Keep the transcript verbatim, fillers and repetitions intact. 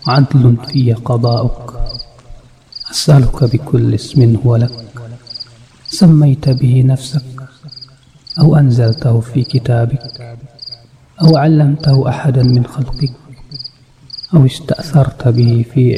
عدل في قضاؤك. أسألك بكل اسم هو لك سميت به نفسك أو أنزلته في كتابك أو علمته أحدا من خلقك أو استأثرت به في